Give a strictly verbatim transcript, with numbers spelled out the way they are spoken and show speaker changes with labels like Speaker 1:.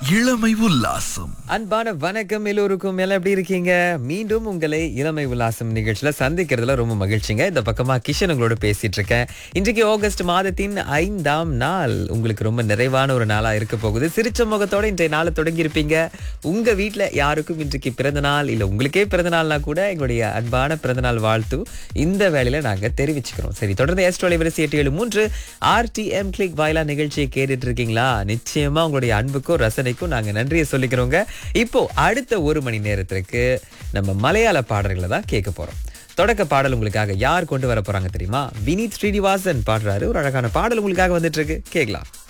Speaker 1: இளமை உல்லாசம்.
Speaker 2: அன்பான வணக்கம் எல்லோருக்கும். எல்லாம் எப்படி இருக்கீங்க? மீண்டும் உங்களை இளமை உல்லாசம் நிகழ்ச்சியில சந்திக்கிறதுல ரொம்ப மகிழ்ச்சிங்க. இந்த பக்கமா கிஷன் உங்களோட பேசிட்டு இருக்கேன். இன்றைக்கு ஆகஸ்ட் மாதத்தின் ஐந்தாம் நாள். உங்களுக்கு ரொம்ப நிறைவான ஒரு நாளா இருக்க போகுது. சிரிச்ச முகத்தோட இன்றைய நாளை தொடங்கி இருப்பீங்க. உங்க வீட்டுல யாருக்கும் இன்றைக்கு பிறந்த நாள் இல்ல உங்களுக்கே பிறந்த நாள்னா கூட எங்களுடைய அன்பான பிறந்தநாள் வாழ்த்து இந்த வேளையில நாங்க தெரிவிச்சுக்கிறோம். சரி, தொடர்ந்து எஸ் தொலைவரிசை எட்டு ஏழு மூன்று ஆர்டிஎம் கிளிக் வாயிலா நிகழ்ச்சியை கேட்டுட்டு இருக்கீங்களா? நிச்சயமா உங்களுடைய அன்புக்கும் ரசனைக்கும் நாங்க நன்றியை சொல்லிக்கிறோங்க. இப்போ அடுத்த ஒரு மணி நேரத்திற்கு நம்ம மலையாள பாடல்களை தான் கேட்க போறோம். தொடக்க பாடல் உங்களுக்காக யார் கொண்டு வர போறாங்க தெரியுமா? வினீத் ஸ்ரீனிவாசன் பாடுறாரு. ஒரு அழகான பாடல் உங்களுக்காக வந்துட்டு இருக்கு, கேட்கலாம்.